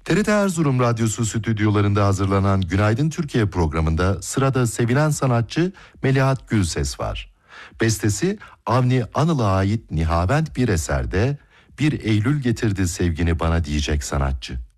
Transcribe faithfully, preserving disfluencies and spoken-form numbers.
T R T Erzurum Radyosu stüdyolarında hazırlanan Günaydın Türkiye programında sırada sevilen sanatçı Melahat Gülses var. Bestesi Avni Anıl'a ait nihavent bir eserde "Bir Eylül getirdi sevgini bana" diyecek sanatçı.